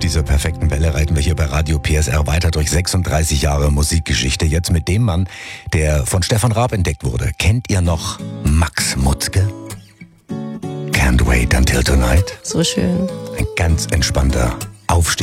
dieser perfekten Welle reiten wir hier bei Radio PSR weiter durch 36 Jahre Musikgeschichte. Jetzt mit dem Mann, der von Stefan Raab entdeckt wurde. Kennt ihr noch Max Mutzke? Can't wait until tonight. So schön. Ein ganz entspannter Aufstieg.